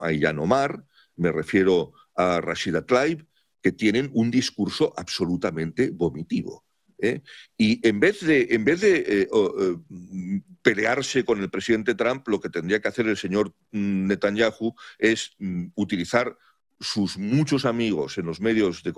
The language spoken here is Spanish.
a Ilhan Omar, me refiero a Rashida Tlaib, que tienen un discurso absolutamente vomitivo. Y en vez de pelearse con el presidente Trump, lo que tendría que hacer el señor Netanyahu es utilizar sus muchos amigos en los medios de